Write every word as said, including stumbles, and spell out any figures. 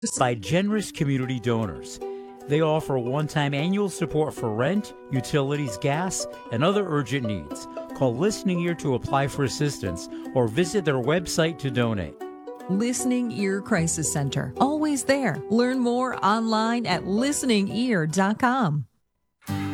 by generous community donors. They offer one-time annual support for rent, utilities, gas, and other urgent needs. Call Listening Ear to apply for assistance or visit their website to donate. Listening Ear Crisis Center. Always there. Learn more online at listening ear dot com.